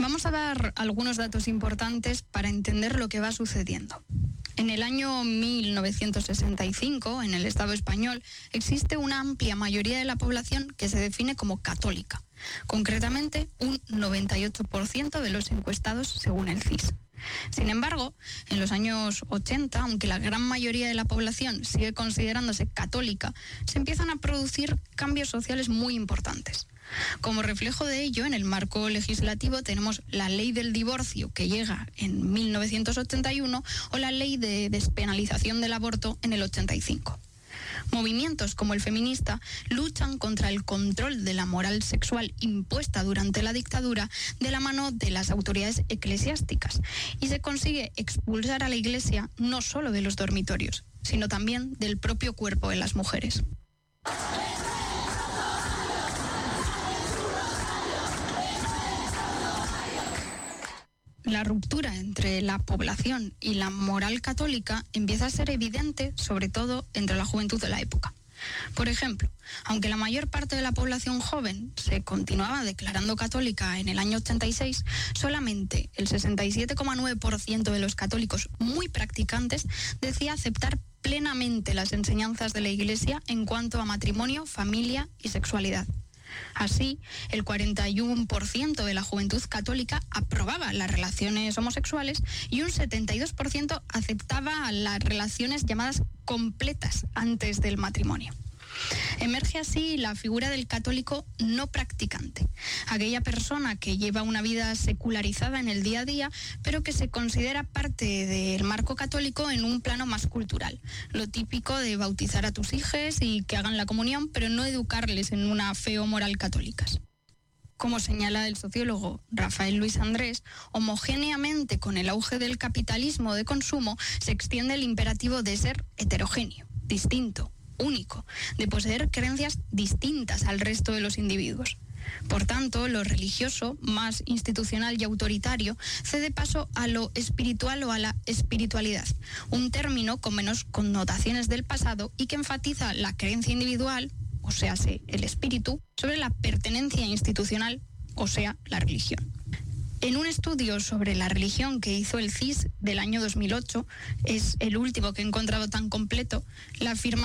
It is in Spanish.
Vamos a dar algunos datos importantes para entender lo que va sucediendo. En el año 1965, en el Estado español, existe una amplia mayoría de la población que se define como católica. Concretamente, un 98% de los encuestados según el CIS. Sin embargo, en los años 80, aunque la gran mayoría de la población sigue considerándose católica, se empiezan a producir cambios sociales muy importantes. Como reflejo de ello, en el marco legislativo tenemos la ley del divorcio, que llega en 1981, o la ley de despenalización del aborto en el 85. Movimientos como el feminista luchan contra el control de la moral sexual impuesta durante la dictadura de la mano de las autoridades eclesiásticas, y se consigue expulsar a la Iglesia no solo de los dormitorios, sino también del propio cuerpo de las mujeres. La ruptura entre la población y la moral católica empieza a ser evidente, sobre todo entre la juventud de la época. Por ejemplo, aunque la mayor parte de la población joven se continuaba declarando católica en el año 86, solamente el 67,9% de los católicos muy practicantes decía aceptar plenamente las enseñanzas de la Iglesia en cuanto a matrimonio, familia y sexualidad. Así, el 41% de la juventud católica aprobaba las relaciones homosexuales y un 72% aceptaba las relaciones llamadas completas antes del matrimonio. Emerge así la figura del católico no practicante, aquella persona que lleva una vida secularizada en el día a día, pero que se considera parte del marco católico en un plano más cultural. Lo típico de bautizar a tus hijos y que hagan la comunión, pero no educarles en una fe o moral católicas. Como señala el sociólogo Rafael Luis Andrés, homogéneamente con el auge del capitalismo de consumo se extiende el imperativo de ser heterogéneo, distinto, único, de poseer creencias distintas al resto de los individuos. Por tanto, lo religioso, más institucional y autoritario, cede paso a lo espiritual o a la espiritualidad, un término con menos connotaciones del pasado y que enfatiza la creencia individual, o sea, el espíritu, sobre la pertenencia institucional, o sea, la religión. En un estudio sobre la religión que hizo el CIS del año 2008, es el último que he encontrado tan completo, la afirmación